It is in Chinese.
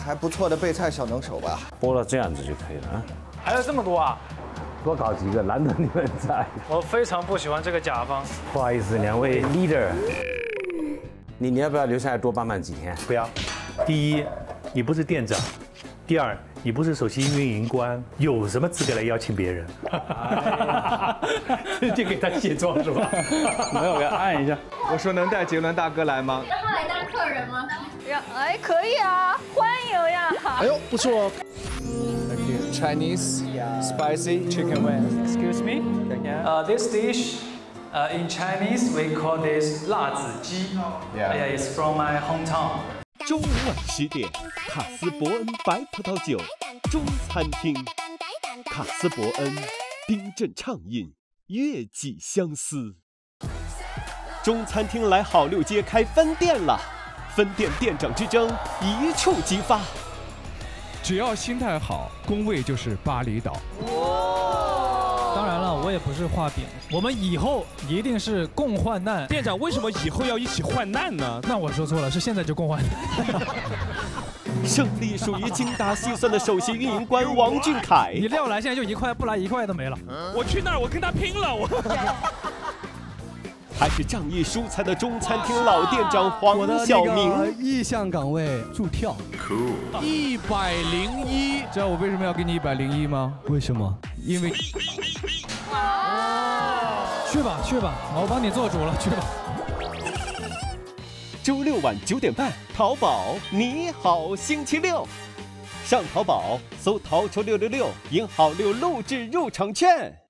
还不错的备菜小能手吧？ 剥了这样子就可以了啊。 还有这么多啊！ 多搞几个，难得你们在。 我非常不喜欢这个甲方。 不好意思，2位 leader， 你要不要留下来多帮忙几天？ 不要。第一，你不是店长；第二，你不是首席运营官，有什么资格来邀请别人？就给他卸妆是吧？ 没有，给他按一下。 我说能带杰伦大哥来吗？ 让他来当客人吗？可以啊，欢迎呀！ 哎呦，不错哦。Chinese spicy chicken wings. Excuse me. This dish, in Chinese we call this 辣子鸡. Yeah, it's from my hometown. 周五晚10点，卡斯伯恩白葡萄酒中餐厅，卡斯伯恩冰镇畅饮，悦己相思。中餐厅来好六街开分店了，分店店长之争一触即发。 只要心态好，工位就是巴厘岛。 当然了，我也不是画饼，我们以后一定是共患难。 店长，为什么以后要一起患难呢？ 那我说错了，是现在就共患难。 胜利属于精打细算的首席运营官王俊凯。 你料来现在就1块，不来1块都没了。 我去那儿，我跟他拼了！我。 还是仗义疏财的中餐厅老店长黄晓明。 意向岗位助跳。 101，知道我为什么要给你101吗？ 为什么？ 因为。 去吧，我帮你做主了，去吧。 周六晚9点半，淘宝你好星期六，上淘宝搜淘球666，赢好6录制入场券。